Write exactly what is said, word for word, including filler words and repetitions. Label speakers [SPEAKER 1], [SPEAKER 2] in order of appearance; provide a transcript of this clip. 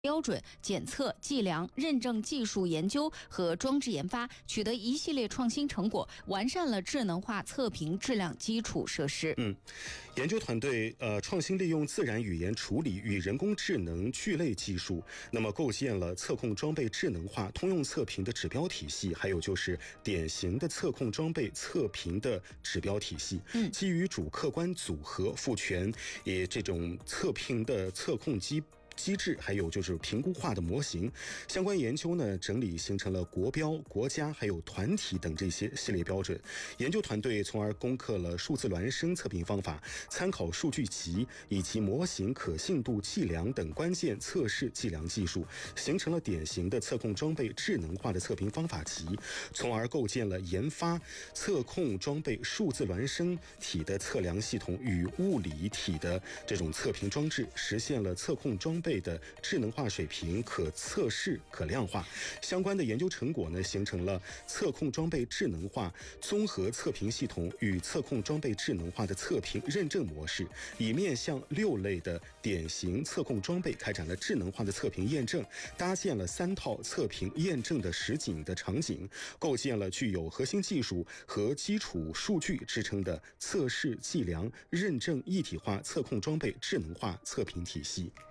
[SPEAKER 1] 标准、检测、计量、认证技术研究和装置研发，取得一系列创新成果，完善了智能化测评质量基础设施。
[SPEAKER 2] 嗯，研究团队呃创新利用自然语言处理与人工智能聚类技术，那么构建了测控装备智能化通用测评的指标体系，还有就是典型的测控装备测评的指标体系。嗯，基于主客观组合赋权，也这种测评的测控机。机制还有就是评估化的模型，相关研究呢整理形成了国标、国家还有团体等这些系列标准。研究团队从而攻克了数字孪生测评方法、参考数据集以及模型可信度计量等关键测试计量技术，形成了典型的测控装备智能化的测评方法集，从而构建了研发测控装备数字孪生体的测量系统与物理体的这种测评装置，实现了测控装备的智能化水平可测试可量化。相关的研究成果呢，形成了测控装备智能化综合测评系统与测控装备智能化的测评认证模式，以面向六类的典型测控装备开展了智能化的测评验证，搭建了三套测评验证的实景的场景，构建了具有核心技术和基础数据支撑的测试计量认证一体化测控装备智能化测评体系。